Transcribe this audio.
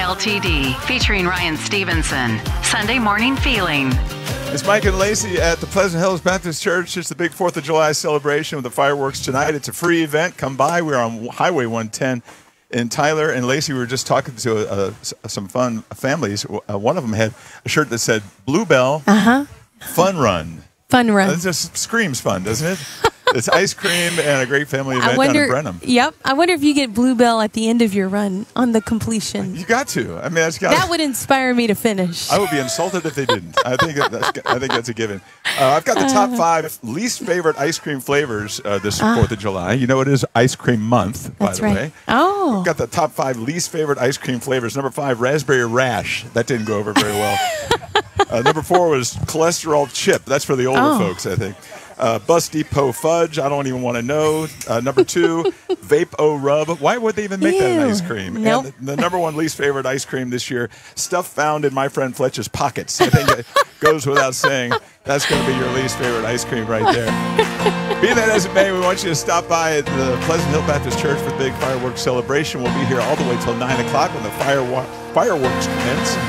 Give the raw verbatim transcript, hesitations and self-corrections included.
L T D, featuring Ryan Stevenson. Sunday Morning Feeling. It's Mike and Lacey at the Pleasant Hills Baptist Church. It's the big fourth of July celebration with the fireworks tonight. It's a free event. Come by. We're on Highway one ten in Tyler. And Lacey, we were just talking to uh, some fun families. Uh, one of them had a shirt that said Bluebell uh-huh. Fun Run. Fun Run. That just screams fun, doesn't it? It's ice cream and a great family event I wonder, down in Brenham. Yep. I wonder if you get Bluebell at the end of your run on the completion. You got to. I mean, that's got. That would inspire me to finish. I would be insulted if they didn't. I think that that's, I think that's a given. Uh, I've got the top five least favorite ice cream flavors uh, this uh, fourth of July. You know it is Ice Cream Month, by that's the right. way. Oh. I've got the top five least favorite ice cream flavors. Number five, raspberry rash. That didn't go over very well. uh, number four was cholesterol chip. That's for the older oh. folks, I think. Uh, Bus Depot fudge. I don't even want to know. Uh, number two, Vape-O Rub. Why would they even make Ew. that an ice cream? Nope. And the, the number one least favorite ice cream this year, stuff found in my friend Fletch's pockets. I think it goes without saying. That's going to be your least favorite ice cream right there. Be that as it may, we want you to stop by at the Pleasant Hill Baptist Church for the big fireworks celebration. We'll be here all the way till nine o'clock when the fire fireworks commence.